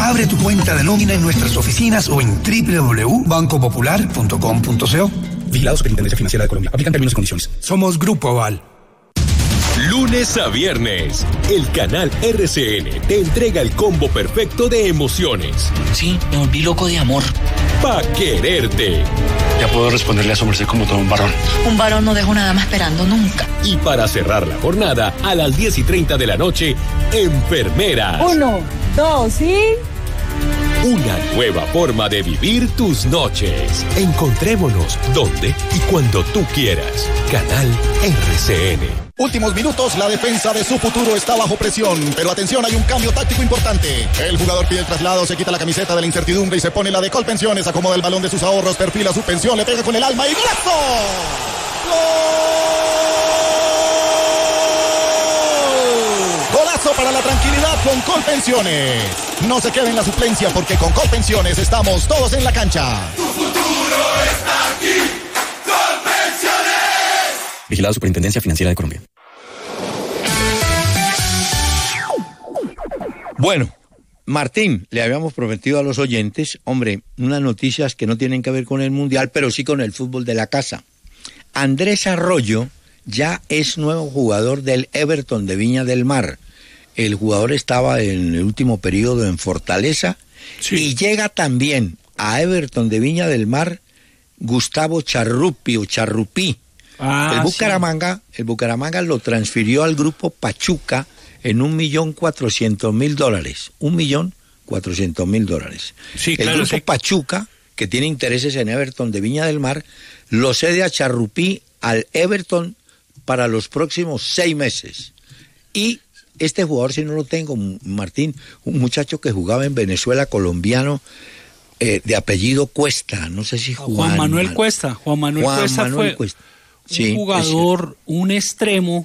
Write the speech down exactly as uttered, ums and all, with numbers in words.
Abre tu cuenta de nómina en nuestras oficinas o en doble u doble u doble u punto banco popular punto com punto co. Vigilado Superintendencia Financiera de Colombia. Aplican términos y condiciones. Somos Grupo Aval. Lunes a viernes, el canal R C N te entrega el combo perfecto de emociones. Sí, me volví loco de amor. Pa' quererte. Ya puedo responderle a su merced como todo un varón. Un varón no deja una dama esperando nunca. Y para cerrar la jornada, a las diez y treinta de la noche, Enfermeras. Uno, dos y... Una nueva forma de vivir tus noches. Encontrémonos donde y cuando tú quieras. Canal R C N. Últimos minutos, la defensa de su futuro está bajo presión, pero atención, hay un cambio táctico importante. El jugador pide el traslado, se quita la camiseta de la incertidumbre y se pone la de Colpensiones, acomoda el balón de sus ahorros, perfila su pensión, le pega con el alma y ¡golazo! ¡Gol! ¡Golazo para la tranquilidad con Colpensiones! No se quede en la suplencia porque con Colpensiones estamos todos en la cancha. Tu futuro está aquí. Colpensiones. Vigilado Superintendencia Financiera de Colombia. Bueno, Martín, le habíamos prometido a los oyentes, hombre, unas noticias que no tienen que ver con el Mundial, pero sí con el fútbol de la casa. Andrés Arroyo ya es nuevo jugador del Everton de Viña del Mar. El jugador estaba en el último periodo en Fortaleza, sí. Y llega también a Everton de Viña del Mar Gustavo Charrupi o Charrupí. Ah, el Bucaramanga, sí. el Bucaramanga lo transfirió al grupo Pachuca en un millón cuatrocientos mil dólares. Un millón cuatrocientos mil dólares. Sí, el claro, grupo sí. Pachuca, que tiene intereses en Everton de Viña del Mar, lo cede a Charrupí al Everton para los próximos seis meses. Y este jugador, si no lo tengo, Martín, un muchacho que jugaba en Venezuela, colombiano, eh, de apellido Cuesta, no sé si Juan, Juan Manuel Man... Cuesta. Juan Manuel Juan Cuesta Manuel fue Cuesta. un sí, jugador, un extremo